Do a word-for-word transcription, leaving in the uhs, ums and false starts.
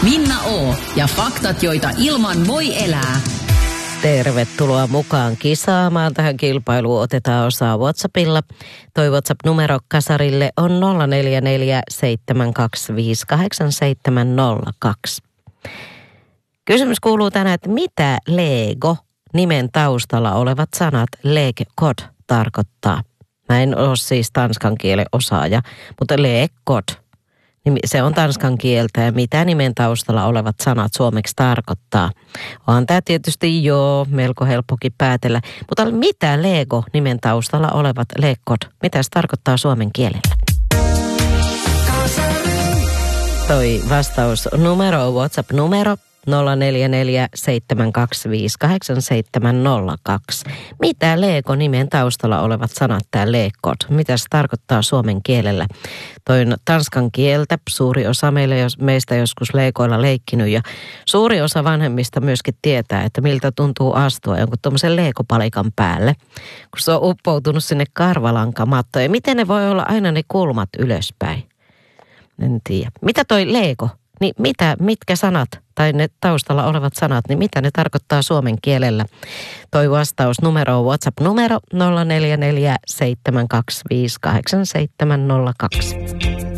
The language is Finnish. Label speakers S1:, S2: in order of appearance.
S1: Minna O. ja faktat, joita ilman voi elää.
S2: Tervetuloa mukaan kisaamaan. Tähän kilpailuun otetaan osaa WhatsAppilla. Toi WhatsApp-numero kasarille on nolla neljä neljä seitsemän kaksi viisi kahdeksan seitsemän nolla kaksi. Kysymys kuuluu tänään, että mitä Lego nimen taustalla olevat sanat legkod tarkoittaa? Mä en ole siis tanskan kielen osaaja, mutta legkod, niin se on tanskan kieltä ja mitä nimen taustalla olevat sanat suomeksi tarkoittaa. On tämä tietysti joo, melko helppokin päätellä, mutta mitä Lego nimen taustalla olevat legkod, mitä se tarkoittaa suomen kielellä? Toi vastausnumero, WhatsApp-numero nolla neljä neljä seitsemän kaksi viisi kahdeksan seitsemän nolla kaksi. Mitä Lego nimen taustalla olevat sanat, tämä legkod? Mitä se tarkoittaa suomen kielellä? Toi tanskan kieltä, suuri osa meille, meistä joskus Legoilla leikkinyt ja suuri osa vanhemmista myöskin tietää, että miltä tuntuu astua jonkun tuommoisen Lego-palikan päälle, kun se on uppoutunut sinne karvalankamattoon. Ja miten ne voi olla aina ne kulmat ylöspäin? En tiedä. Mitä toi Lego? Niin mitä, mitkä sanat tai ne taustalla olevat sanat, niin mitä ne tarkoittaa suomen kielellä? Toi vastausnumero on WhatsApp-numero nolla neljä neljä seitsemän kaksi viisi kahdeksan seitsemän nolla kaksi.